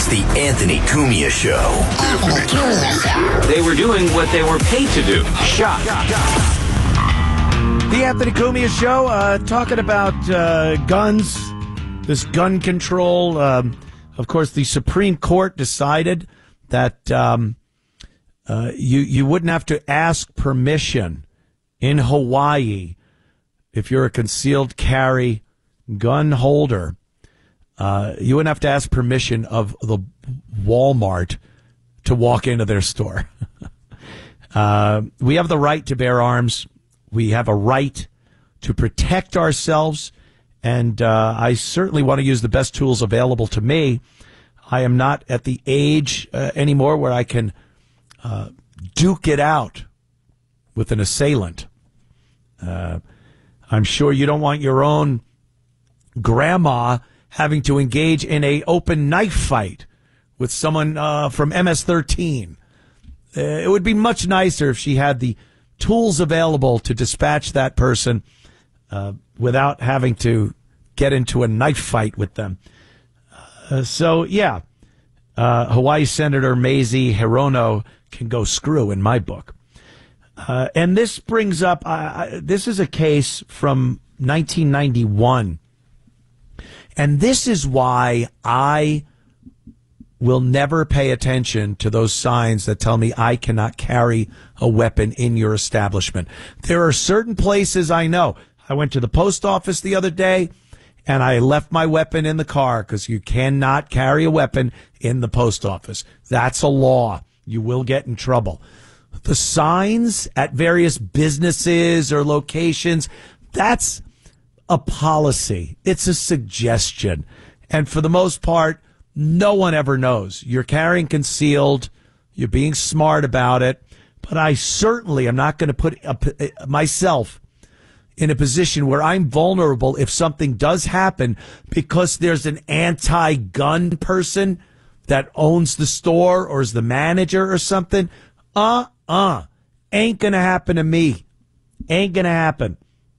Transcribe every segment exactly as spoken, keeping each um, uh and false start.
It's the Anthony Cumia Show. Anthony Cumia Show. They were doing what they were paid to do. Shot. The Anthony Cumia Show, uh, talking about uh, guns, this gun control. Um, of course, the Supreme Court decided that um, uh, you you wouldn't have to ask permission in Hawaii if you're a concealed carry gun holder. Uh, you wouldn't have to ask permission of the Walmart to walk into their store. uh, we have the right to bear arms. We have a right to protect ourselves. And uh, I certainly want to use the best tools available to me. I am not at the age uh, anymore where I can uh, duke it out with an assailant. Uh, I'm sure you don't want your own grandma having to engage in a open knife fight with someone uh, from M S thirteen. Uh, it would be much nicer if she had the tools available to dispatch that person uh, without having to get into a knife fight with them. Uh, so, yeah, uh, Hawaii Senator Mazie Hirono can go screw in my book. Uh, and this brings up, uh, this is a case from nineteen ninety-one. And this is why I will never pay attention to those signs that tell me I cannot carry a weapon in your establishment. There are certain places I know. I went to the post office the other day, and I left my weapon in the car because you cannot carry a weapon in the post office. That's a law. You will get in trouble. The signs at various businesses or locations, that's a policy. It's a suggestion. And for the most part, no one ever knows. You're carrying concealed. You're being smart about it. But I certainly am not going to put a, myself in a position where I'm vulnerable if something does happen because there's an anti-gun person that owns the store or is the manager or something. Uh-uh. Ain't going to happen to me. Ain't going to happen.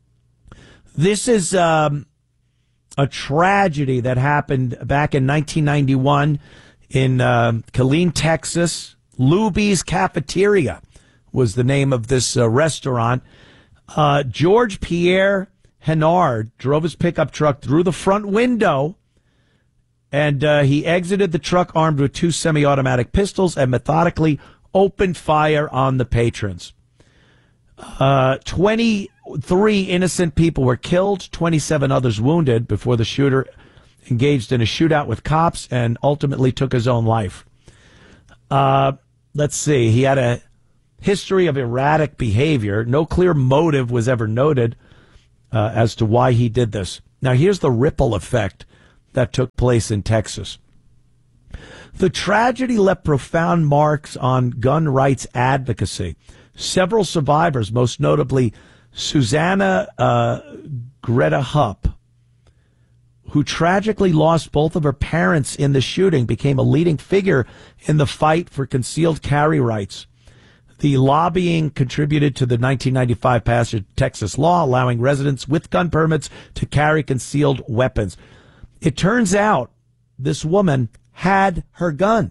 This is um, a tragedy that happened back in nineteen ninety-one in uh, Killeen, Texas. Luby's Cafeteria was the name of this uh, restaurant. Uh, George Pierre Henard drove his pickup truck through the front window, and uh, he exited the truck armed with two semi-automatic pistols and methodically opened fire on the patrons. Uh, twenty-three innocent people were killed, twenty-seven others wounded before the shooter engaged in a shootout with cops and ultimately took his own life. Uh, let's see. He had a history of erratic behavior. No clear motive was ever noted uh, as to why he did this. Now, here's the ripple effect that took place in Texas. The tragedy left profound marks on gun rights advocacy. Several survivors, most notably Susanna uh, Greta Hupp, who tragically lost both of her parents in the shooting, became a leading figure in the fight for concealed carry rights. The lobbying contributed to the nineteen ninety-five passage of Texas law allowing residents with gun permits to carry concealed weapons. It turns out this woman had her gun,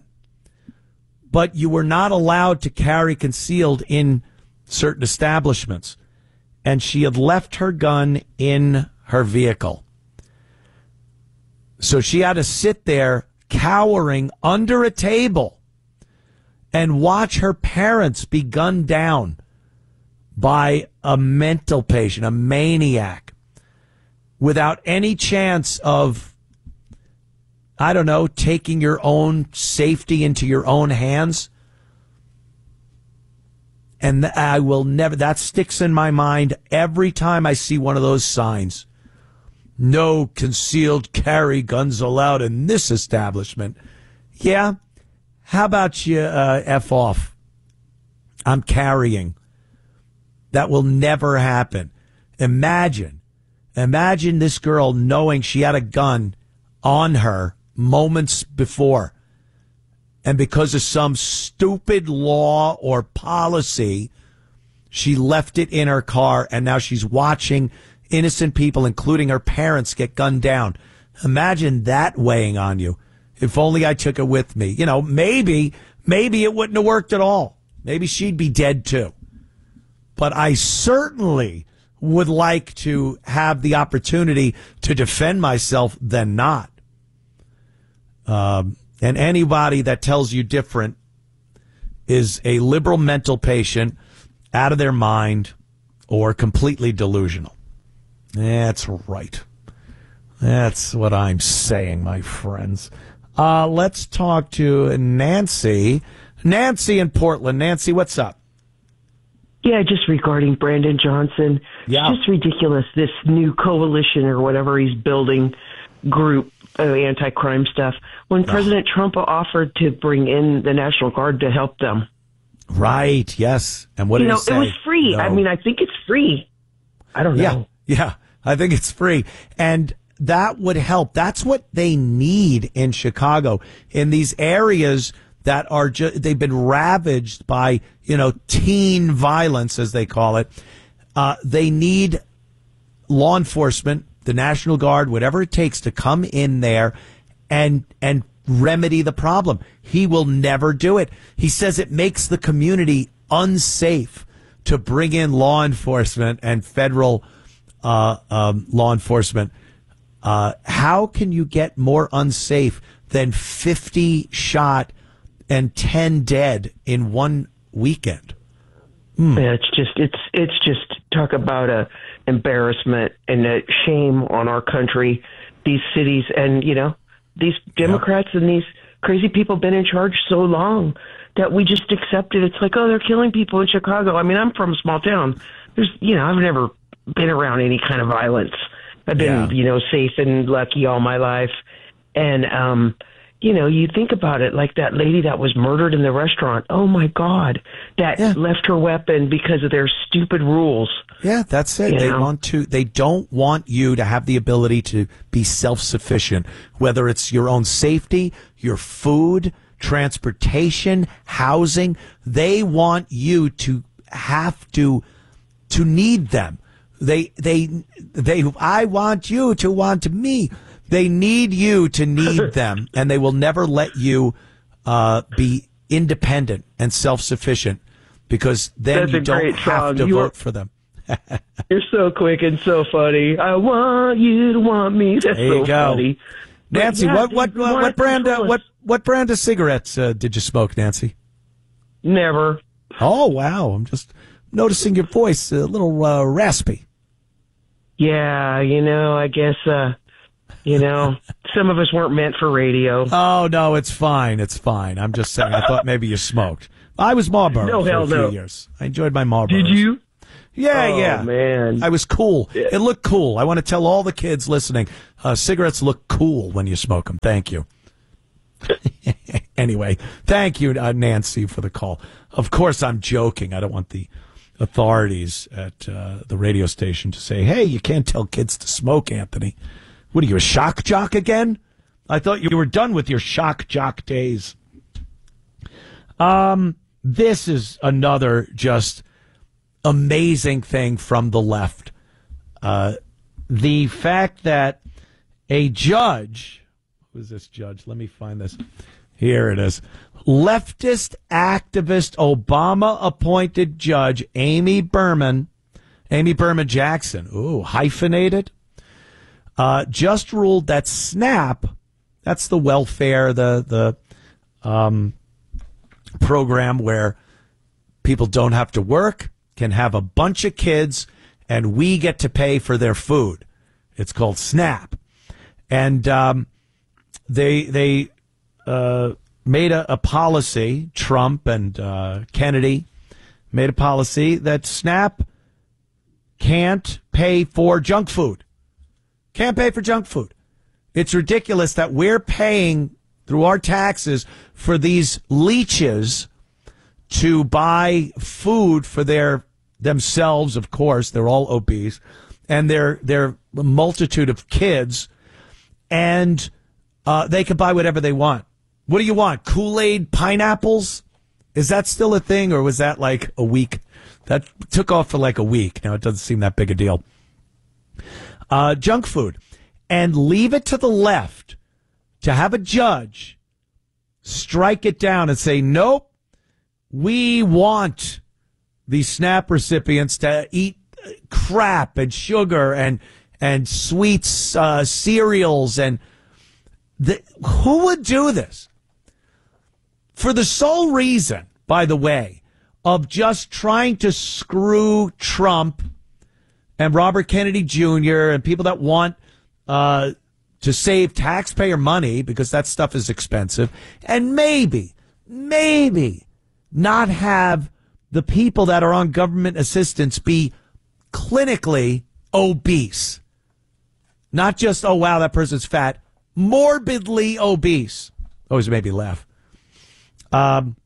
but you were not allowed to carry concealed in certain establishments. And she had left her gun in her vehicle. So she had to sit there cowering under a table and watch her parents be gunned down by a mental patient, a maniac, without any chance of, I don't know, taking your own safety into your own hands. And I will never, that sticks in my mind every time I see one of those signs. No concealed carry guns allowed in this establishment. Yeah, how about you uh, F off? I'm carrying. That will never happen. Imagine, imagine this girl knowing she had a gun on her moments before. And because of some stupid law or policy, she left it in her car, and now she's watching innocent people, including her parents, get gunned down. Imagine that weighing on you. If only I took it with me. You know, maybe, maybe it wouldn't have worked at all. Maybe she'd be dead too. But I certainly would like to have the opportunity to defend myself than not. Um, and anybody that tells you different is a liberal mental patient, out of their mind, or completely delusional. That's right. That's what I'm saying, my friends. Uh, let's talk to Nancy. Nancy in Portland. Nancy, what's up? Yeah, just regarding Brandon Johnson. Yeah. It's just ridiculous, this new coalition or whatever he's building group, uh, anti-crime stuff, when Oh. President Trump offered to bring in the National Guard to help them. Right, yes. And what you did know, he say? it was free. No. I mean, I think it's free. I don't know. Yeah, yeah. I think it's free. And that would help. That's what they need in Chicago, in these areas that are just, they've been ravaged by, you know, teen violence, as they call it. Uh, they need law enforcement, the National Guard, whatever it takes to come in there and, and remedy the problem. He will never do it. He says it makes the community unsafe to bring in law enforcement and federal uh, um, law enforcement. Uh, how can you get more unsafe than fifty shot and ten dead in one weekend? Mm. Yeah, it's just it's it's just talk about a embarrassment and a shame on our country, these cities, and you know these Democrats yep. and these crazy people been in charge so long that we just accept it. It's like, oh, they're killing people in Chicago. I mean, I'm from a small town. There's, you know, I've never been around any kind of violence. I've been, yeah. you know, safe and lucky all my life. And, um, you know, you think about it, like that lady that was murdered in the restaurant. Oh, my God, that yeah. left her weapon because of their stupid rules. Yeah, that's it. You they know? want to, they don't want you to have the ability to be self-sufficient, whether it's your own safety, your food, transportation, housing. They want you to have to, to need them. They, they, they, I want you to want me. They need you to need them, and they will never let you uh, be independent and self-sufficient, because then That's you a don't great have song. to You vote are, for them. You're so quick and so funny. I want you to want me. That's There so you go. funny. Nancy, yeah, what dude, what we what, wanna what brand uh, control us. what what brand of cigarettes uh, did you smoke, Nancy? Never. Oh wow, I'm just noticing your voice a little uh, raspy. Yeah, you know, I guess, uh, you know, some of us weren't meant for radio. Oh no, it's fine, it's fine. I'm just saying. I thought maybe you smoked. I was Marlboro No, for hell a few no. years. I enjoyed my Marlboro. Did you? Yeah, oh, yeah. man. I was cool. Yeah. It looked cool. I want to tell all the kids listening, uh, cigarettes look cool when you smoke them. Thank you. Anyway, thank you, uh, Nancy, for the call. Of course, I'm joking. I don't want the authorities at uh, the radio station to say, hey, you can't tell kids to smoke, Anthony. What are you, a shock jock again? I thought you were done with your shock jock days. Um, this is another just amazing thing from the left. Uh, the fact that a judge, who's this judge? Let me find this. Here it is. Leftist activist Obama appointed judge Amy Berman, Amy Berman Jackson, ooh, hyphenated, uh, just ruled that SNAP, that's the welfare, the, the, um, program where people don't have to work, can have a bunch of kids, and we get to pay for their food. It's called SNAP. And, um, they, they, uh, made a, a policy, Trump and uh, Kennedy made a policy that SNAP can't pay for junk food. Can't pay for junk food. It's ridiculous that we're paying through our taxes for these leeches to buy food for their themselves, of course, they're all obese, and their their multitude of kids, and uh, they can buy whatever they want. What do you want? Kool-Aid pineapples? Is that still a thing, or was that like a week? That took off for like a week. Now it doesn't seem that big a deal. Uh, junk food. And leave it to the left to have a judge strike it down and say, nope, we want these SNAP recipients to eat crap and sugar and and sweets, uh, cereals, and the, who would do this? For the sole reason, by the way, of just trying to screw Trump and Robert Kennedy Junior and people that want uh, to save taxpayer money because that stuff is expensive, and maybe, maybe not have the people that are on government assistance be clinically obese. Not just, oh, wow, that person's fat, morbidly obese. Always made me laugh. Um,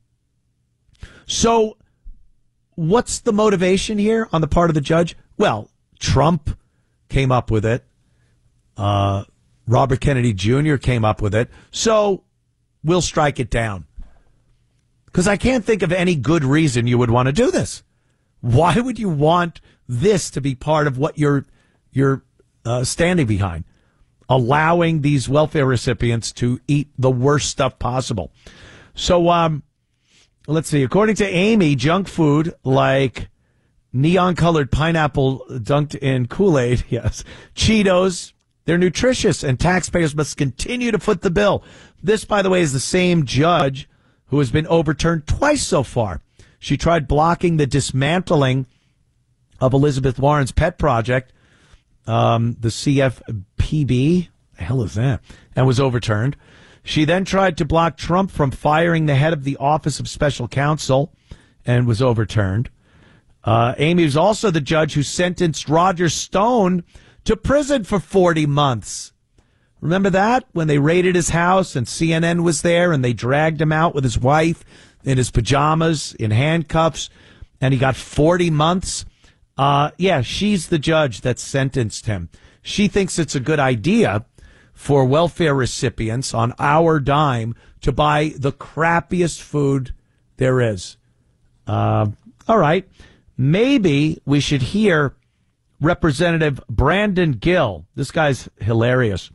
so what's the motivation here on the part of the judge? Well, Trump came up with it. Uh, Robert Kennedy Junior came up with it. So we'll strike it down. Because I can't think of any good reason you would want to do this. Why would you want this to be part of what you're you're uh, standing behind? Allowing these welfare recipients to eat the worst stuff possible. So um, let's see. According to Amy, junk food like neon-colored pineapple dunked in Kool-Aid, yes, Cheetos, they're nutritious, and taxpayers must continue to foot the bill. This, by the way, is the same judge who has been overturned twice so far. She tried blocking the dismantling of Elizabeth Warren's pet project, um, the C F P B, the hell is that, and was overturned. She then tried to block Trump from firing the head of the Office of Special Counsel and was overturned. Uh, Amy was also the judge who sentenced Roger Stone to prison for forty months. Remember that? When they raided his house and C N N was there and they dragged him out with his wife in his pajamas, in handcuffs, and he got forty months. Uh, yeah, she's the judge that sentenced him. She thinks it's a good idea for welfare recipients on our dime to buy the crappiest food there is. Uh, all right. Maybe we should hear Representative Brandon Gill. This guy's hilarious.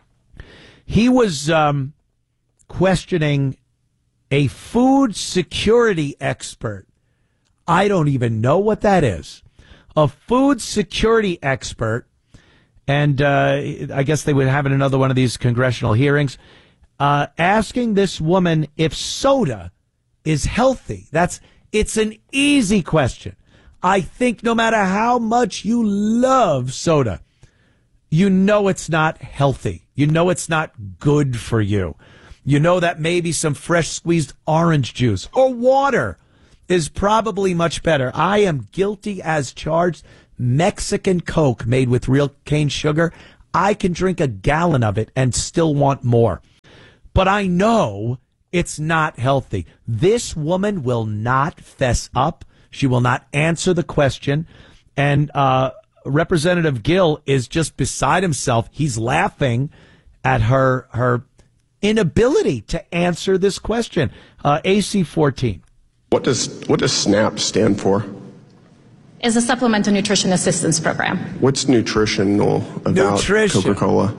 He was um, questioning a food security expert. I don't even know what that is. A food security expert. And uh, I guess they would have another one of these congressional hearings, uh, asking this woman if soda is healthy. That's it's an easy question. I think no matter how much you love soda, you know it's not healthy. You know it's not good for you. You know that maybe some fresh squeezed orange juice or water is probably much better. I am guilty as charged. Mexican Coke made with real cane sugar, I can drink a gallon of it and still want more. But I know it's not healthy. This woman will not fess up. She will not answer the question. And uh, Representative Gill is just beside himself. He's laughing at her her inability to answer this question. Uh, A C fourteen. What does what does SNAP stand for? Is a supplemental nutrition assistance program. What's nutritional about Nutrition. Coca-Cola?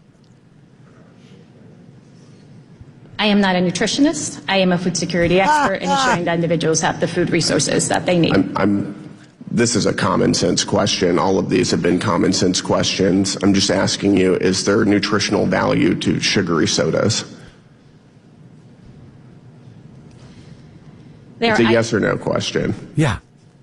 I am not a nutritionist. I am a food security expert in ensuring that individuals have the food resources that they need. I'm, I'm, this is a common sense question. All of these have been common sense questions. I'm just asking you, is there nutritional value to sugary sodas? There It's a I- yes or no question. Yeah.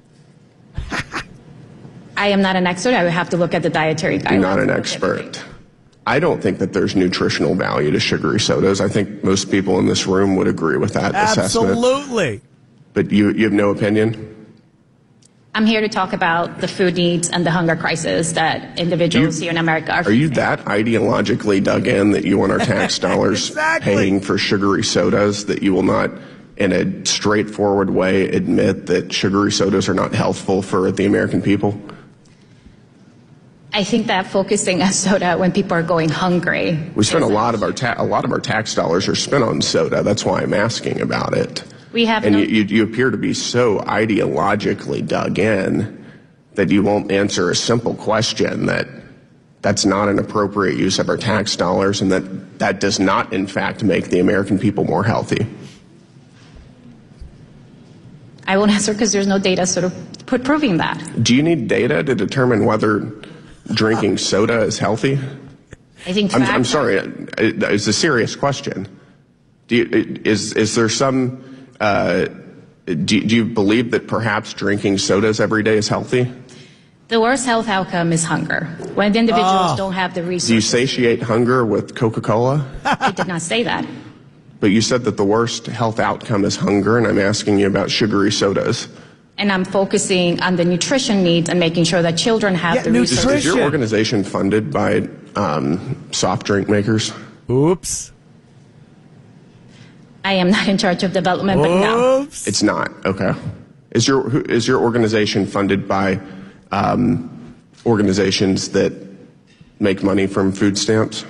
I am not an expert. I would have to look at the dietary guidelines. You're not an and look at expert. everything. I don't think that there's nutritional value to sugary sodas. I think most people in this room would agree with that assessment. Absolutely. But you, you have no opinion? I'm here to talk about the food needs and the hunger crisis that individuals You- here in America are Are you facing. that ideologically dug in that you want our tax dollars Exactly. paying for sugary sodas, that you will not, in a straightforward way, admit that sugary sodas are not healthful for the American people? I think that focusing on soda when people are going hungry. We spend a is lot of our ta- a lot of our tax dollars are spent on soda. That's why I'm asking about it. We have And no- you, you, you appear to be so ideologically dug in that you won't answer a simple question that that's not an appropriate use of our tax dollars, and that that does not, in fact, make the American people more healthy? I won't answer because there's no data sort of put proving that. Do you need data to determine whether drinking soda is healthy? I think. I'm, I'm sorry. It's a serious question. Do you, is is there some? Uh, do, do you believe that perhaps drinking sodas every day is healthy? The worst health outcome is hunger. When the individuals Oh. don't have the resources. Do you satiate hunger with Coca-Cola? I did not say that. But you said that the worst health outcome is hunger, and I'm asking you about sugary sodas. And I'm focusing on the nutrition needs and making sure that children have Yeah, the Is, resources. is your Nutrition. organization funded by um, soft drink makers? Oops. I am not in charge of development, but no. Oops. It's not. Okay. Is your who- is your organization funded by um, organizations that make money from food stamps?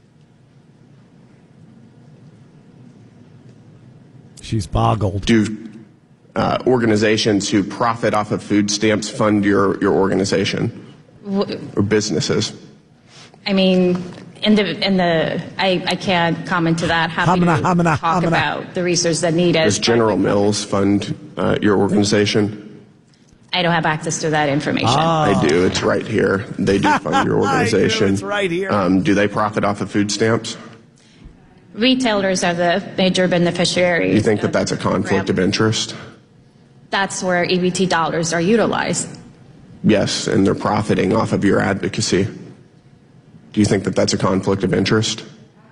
She's boggled. Do uh, organizations who profit off of food stamps fund your, your organization or businesses? I mean, in the in the I, I can't comment to that. Happy Hamina, to hamina, talk hamina. about the research that needed. Does General Mills fund uh, your organization? I don't have access to that information. I do. It's right here. They do fund your I do. organization. It's right here. Um, do they profit off of food stamps? Retailers are the major beneficiaries. Do you think that that's a conflict of interest? That's where E B T dollars are utilized. Yes, and they're profiting off of your advocacy. Do you think that that's a conflict of interest?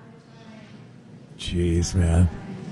Jeez, man.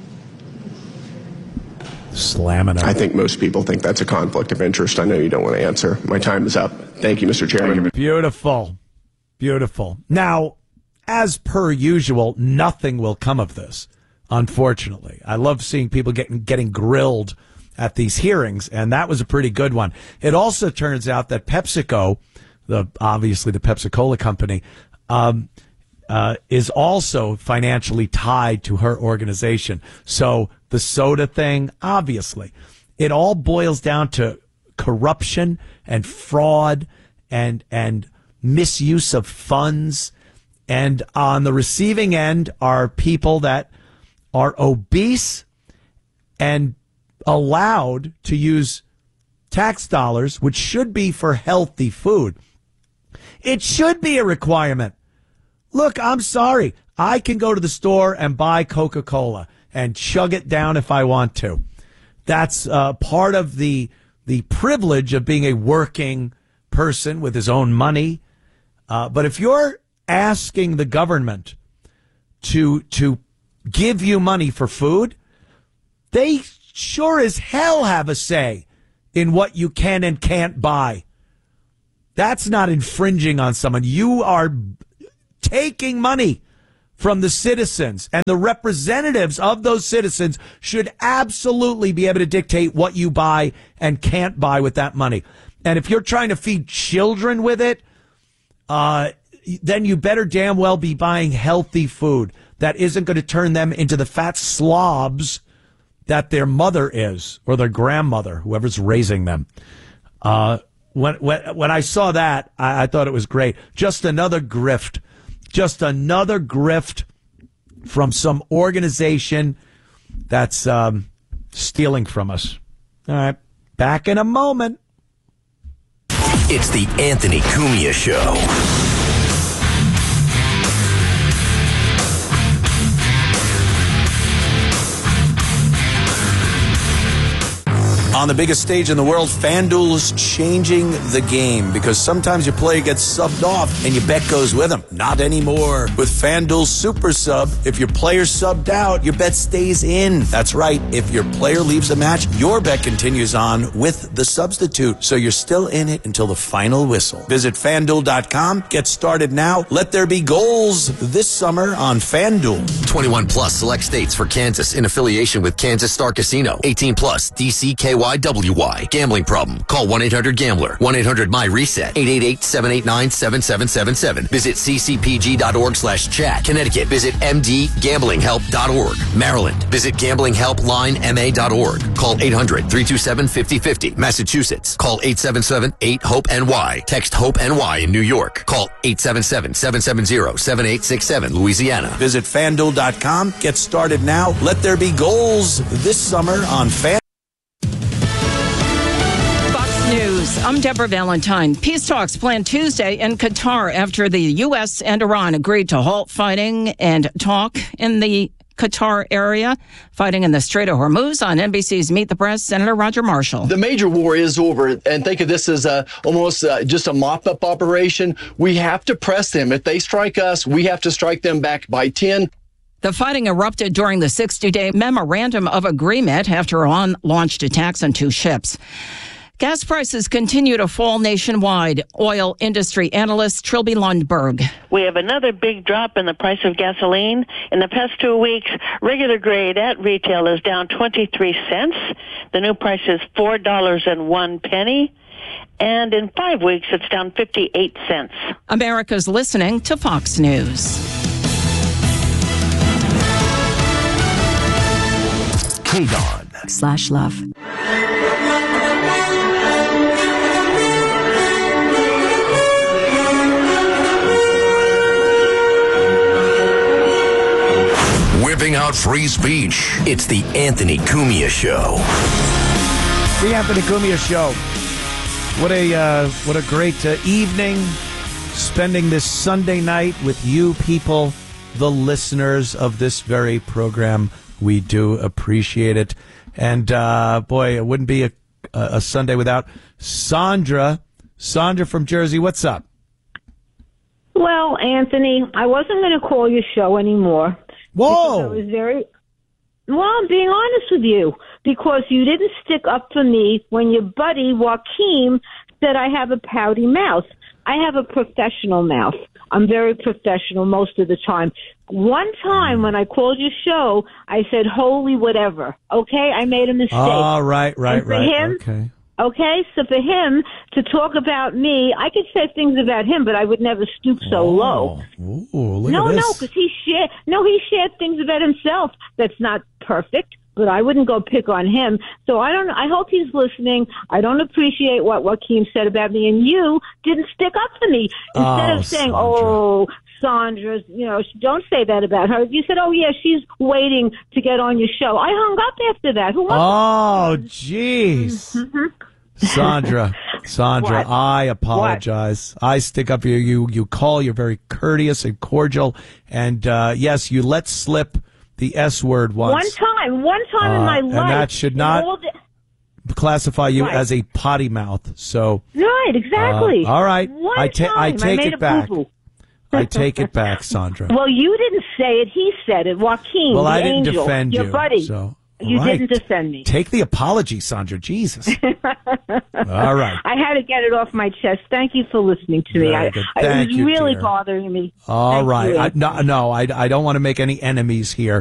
Slamming it. I think most people think that's a conflict of interest. I know you don't want to answer. My time is up. Thank you, Mister Chairman. Beautiful. Beautiful. Now, as per usual, nothing will come of this, unfortunately. I love seeing people getting getting grilled at these hearings, and that was a pretty good one. It also turns out that PepsiCo, the obviously the Pepsi-Cola company, um, uh, is also financially tied to her organization. So the soda thing, obviously, it all boils down to corruption and fraud and and misuse of funds. And on the receiving end are people that are obese and allowed to use tax dollars, which should be for healthy food. It should be a requirement. Look, I'm sorry. I can go to the store and buy Coca-Cola and chug it down if I want to. That's uh, part of the the privilege of being a working person with his own money. Uh, but if you're asking the government to to give you money for food, they sure as hell have a say in what you can and can't buy. That's not infringing on someone. You are taking money from the citizens, and the representatives of those citizens should absolutely be able to dictate what you buy and can't buy with that money. And if you're trying to feed children with it, uh, then you better damn well be buying healthy food that isn't going to turn them into the fat slobs that their mother is, or their grandmother, whoever's raising them. Uh, when, when, when I saw that, I, I thought it was great. Just another grift. Just another grift from some organization that's um, stealing from us. All right. Back in a moment. It's the Anthony Cumia Show. On the biggest stage in the world, FanDuel is changing the game because sometimes your player gets subbed off and your bet goes with them. Not anymore. With FanDuel Super Sub, if your player subbed out, your bet stays in. That's right. If your player leaves the match, your bet continues on with the substitute. So you're still in it until the final whistle. Visit FanDuel dot com. Get started now. Let there be goals this summer on FanDuel. twenty-one plus select states for Kansas in affiliation with Kansas Star Casino. eighteen plus D C K Y Y W Y. Gambling problem? Call one eight hundred gambler. one eight hundred my reset. eight eight eight, seven eight nine, seven seven seven seven. Visit c c p g dot org slash chat. Connecticut. Visit m d gambling help dot org. Maryland. Visit gambling help line m a dot org. Call eight hundred, three two seven, five oh five oh. Massachusetts. Call eight seven seven, eight, hope N Y. Text HOPE-NY in New York. Call eight seven seven, seven seven zero, seven eight six seven. Louisiana. Visit FanDuel dot com. Get started now. Let there be goals this summer on Fan. Fox News. I'm Deborah Valentine. Peace talks planned Tuesday in Qatar after the U S and Iran agreed to halt fighting and talk in the Qatar area. Fighting in the Strait of Hormuz. On N B C's Meet the Press, Senator Roger Marshall. The major war is over, and think of this as a, almost uh, just a mop-up operation. We have to press them. If they strike us, we have to strike them back by ten. The fighting erupted during the sixty-day memorandum of agreement after Iran launched attacks on two ships. Gas prices continue to fall nationwide. Oil industry analyst Trilby Lundberg. We have another big drop in the price of gasoline. In the past two weeks, regular grade at retail is down twenty-three cents. The new price is four dollars and one penny. And in five weeks, it's down fifty-eight cents. America's listening to Fox News. K D O N Slash love. Whipping out free speech. It's the Anthony Cumia Show. The Anthony Cumia Show. What a uh, what a great uh, evening spending this Sunday night with you people, the listeners of this very program. We do appreciate it. And uh, boy, it wouldn't be a, a Sunday without Sandra. Sandra from Jersey, what's up? Well, Anthony, I wasn't going to call your show anymore. Whoa! I was very well. I'm being honest with you because you didn't stick up for me when your buddy Joaquin said I have a pouty mouth. I have a professional mouth. I'm very professional most of the time. One time when I called your show, I said, holy whatever. Okay? I made a mistake. Oh, right, right, right. Him, okay. Okay? So for him to talk about me, I could say things about him, but I would never stoop so oh. low. Ooh, look no, at this. no, because he shared, no, he shared things about himself that's not perfect. But I wouldn't go pick on him. So I don't. I hope he's listening. I don't appreciate what Joaquin said about me, and you didn't stick up for me. Instead oh, of saying, Sandra. "Oh, Sandra's," you know, don't say that about her. You said, "Oh yeah, she's waiting to get on your show." I hung up after that. Who wants Oh, jeez. Mm-hmm. Sandra, Sandra, What? I apologize. What? I stick up for you. You you call. You're very courteous and cordial, and uh, yes, you let slip the S word once. One time, one time uh, in my life. And that should not the, classify you right. as a potty mouth. So Right, exactly. Uh, all right. One I, ta- time, I take I made it back. boo-boo. I take it back, Sandra. Well, you didn't say it. He said it. Joaquin, well, the I didn't angel, defend your you. buddy. So, you right. didn't defend me. Take the apology, Sandra. Jesus. All right. I had to get it off my chest. Thank you for listening to me. I, I, it was you, really dear. bothering me. All Thank right. you. I, no, no I, I don't want to make any enemies here.